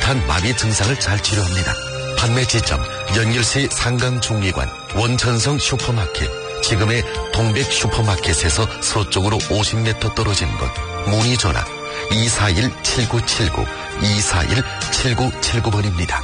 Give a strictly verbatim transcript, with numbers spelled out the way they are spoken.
극한 마비 증상을 잘 치료합니다. 판매 지점 연길시 상강중리관 원천성 슈퍼마켓, 지금의 동백 슈퍼마켓에서 서쪽으로 오십 미터 떨어진 곳. 문의 전화 이사일 칠구칠구 이사일 칠구칠구 번입니다.